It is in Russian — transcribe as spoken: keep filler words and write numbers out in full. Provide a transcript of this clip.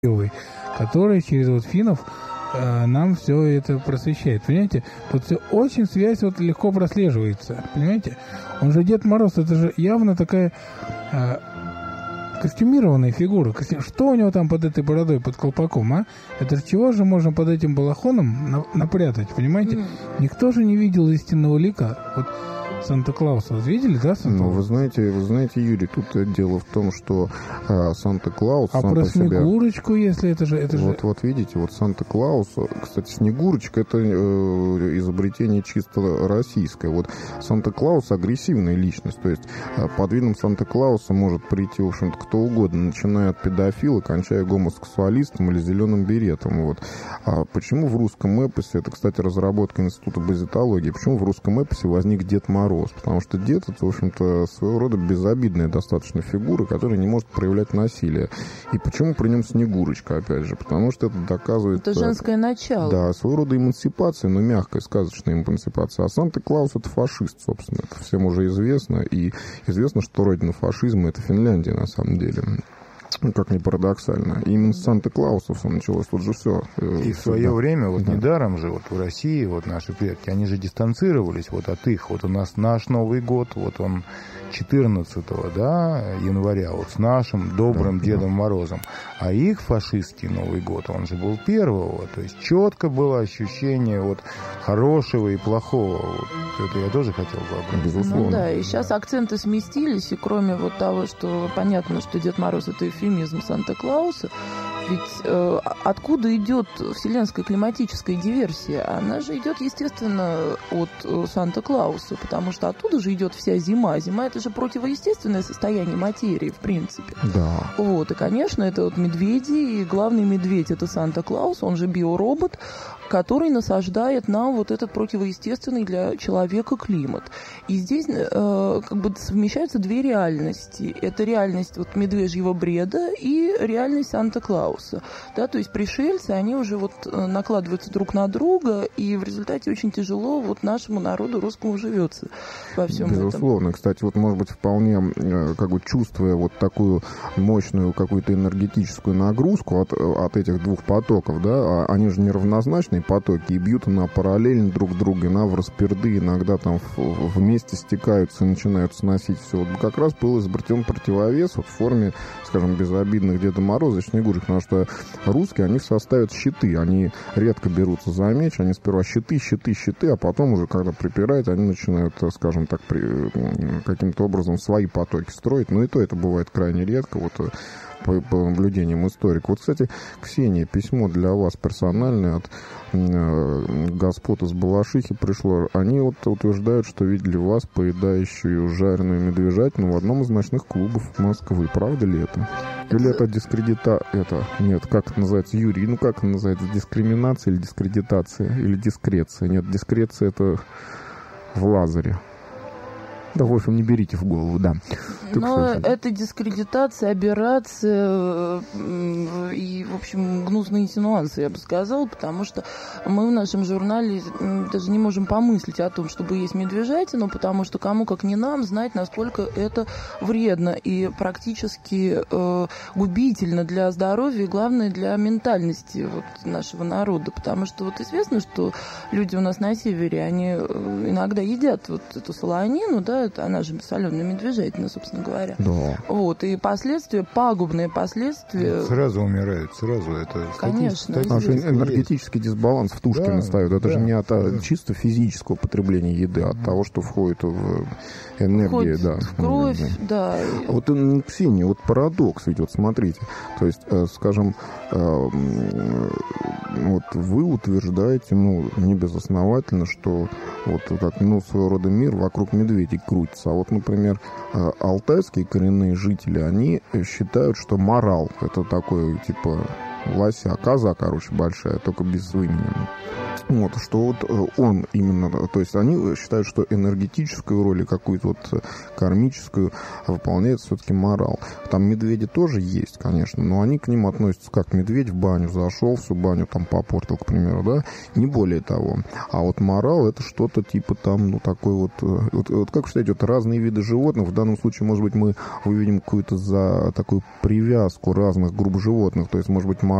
который через вот финнов э, нам все это просвещает. Понимаете? Тут все очень связь вот легко прослеживается. Понимаете? Он же Дед Мороз, это же явно такая э, костюмированная фигура. Костюм... Что у него там под этой бородой, под колпаком, а? Это же чего же можно под этим балахоном на... напрятать, понимаете? Mm. Никто же не видел истинного лика. Вот Санта-Клауса. Вот видели, да, Санта-Клауса? Ну, вы знаете, вы знаете, Юрий, тут дело в том, что а, Санта-Клаус а сам про по себе... Снегурочку, если это же... Это вот, же... вот видите, вот Санта-Клаус, кстати, Снегурочка, это э, изобретение чисто российское. Вот Санта-Клаус агрессивная личность, то есть э, под видом Санта-Клауса может прийти, в общем-то, кто угодно, начиная от педофила, кончая гомосексуалистом или зеленым беретом. Вот. А почему в русском эпосе, это, кстати, разработка Института базитологии, почему в русском эпосе возник Дед Мороз? Потому что дед — это, в общем-то, своего рода безобидная достаточно фигура, которая не может проявлять насилие. И почему при нем Снегурочка, опять же? Потому что это доказывает... Это женское начало. Да, своего рода эмансипация, но мягкая, сказочная эмансипация. А Санта-Клаус — это фашист, собственно. Это всем уже известно. И известно, что родина фашизма — это Финляндия, на самом деле. Как ни парадоксально. И именно с Санта-Клаусов началось тут же все. И в свое да. время, вот да. недаром же, вот в России, вот наши предки, они же дистанцировались вот от их. Вот у нас наш Новый год, вот он четырнадцатого, да, января, вот с нашим добрым да, Дедом да. Морозом. А их фашистский Новый год, он же был первого. То есть четко было ощущение вот хорошего и плохого. Вот это я тоже хотел бы обратить. Безусловно. Ну да, и сейчас акценты сместились, и кроме вот того, что понятно, что Дед Мороз — это эвфемизм Санта-Клауса, ведь э, откуда идет вселенская климатическая диверсия? Она же идет, естественно, от э, Санта-Клауса, потому что оттуда же идет вся зима. Зима — это же противоестественное состояние материи, в принципе. Да. Вот, и, конечно, это вот медведи, и главный медведь — это Санта-Клаус, он же биоробот, который насаждает нам вот этот противоестественный для человека климат. И здесь э, как бы совмещаются две реальности. Это реальность вот медвежьего бреда и реальность Санта-Клауса. Да, то есть пришельцы, они уже вот накладываются друг на друга, и в результате очень тяжело вот нашему народу русскому живется во всем этом. Безусловно. Кстати, вот, может быть, вполне как бы чувствуя вот такую мощную какую-то энергетическую нагрузку от, от этих двух потоков, да, они же неравнозначные потоки и бьют на параллельно друг друга, на враспирды, иногда там в, вместе стекаются и начинают сносить все. Вот как раз был изобретен противовес вот в форме, скажем, безобидных Деда Мороза и Снегурочек, потому что русские, они составят щиты, они редко берутся за меч, они сперва щиты, щиты, щиты, а потом уже, когда припирают, они начинают, скажем так, при, каким-то образом свои потоки строить, но и то это бывает крайне редко, вот по, по наблюдениям историков. Вот, кстати, Ксения, письмо для вас персональное от э, господ из Балашихи пришло. Они вот утверждают, что видели вас, поедающую жареную медвежатину в одном из ночных клубов Москвы. Правда ли это? Или это дискредита... Это... Нет, как это называется, Юрий? Ну, как это называется? Дискриминация или дискредитация? Или дискреция? Нет, дискреция — это в Лазаре. Да, в общем, не берите в голову, да. Но это дискредитация, аберрация и, в общем, гнусные инсинуации, я бы сказала, потому что мы в нашем журнале даже не можем помыслить о том, чтобы есть медвежатину, потому что кому, как не нам, знать, насколько это вредно и практически э, губительно для здоровья и, главное, для ментальности вот нашего народа, потому что вот известно, что люди у нас на севере, они иногда едят вот эту солонину, да, это она же соленая медвежатина, собственно говоря. Да. Вот, и последствия, пагубные последствия... Сразу умирают, сразу это... Конечно. Потому что энергетический дисбаланс в тушке да, наставят. Это да, же не от да. чисто физического потребления еды, а от того, что входит в энергию. Да, в кровь, да. А вот, Ксения, вот парадокс, ведь вот смотрите, то есть, скажем, вот вы утверждаете, ну, не безосновательно, что вот как, ну, своего рода мир вокруг медведей крутится. А вот, например, алтайские коренные жители, они считают, что морал — это такой, типа, лося, коза, короче, большая, только без имени. Вот, что вот он именно, то есть они считают, что энергетическую роль и какую-то вот кармическую выполняет все-таки морал. Там медведи тоже есть, конечно, но они к ним относятся как медведь в баню зашел, всю баню там попортил, к примеру, да, не более того. А вот морал это что-то типа там, ну, такой вот, вот, вот как считаете, вот разные виды животных, в данном случае, может быть, мы выведем какую-то за такую привязку разных групп животных, то есть, может быть,